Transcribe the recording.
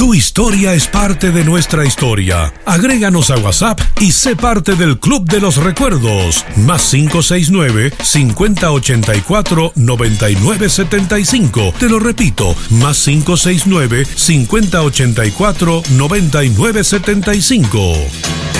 Tu historia es parte de nuestra historia. Agréganos a WhatsApp y sé parte del Club de los Recuerdos. Más 569-5084-9975. Te lo repito, más 569-5084-9975.